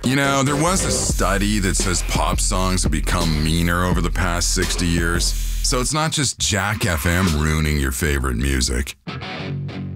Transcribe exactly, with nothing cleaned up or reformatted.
You know, there was a study that says pop songs have become meaner over the past sixty years. So it's not just Jack F M ruining your favorite music.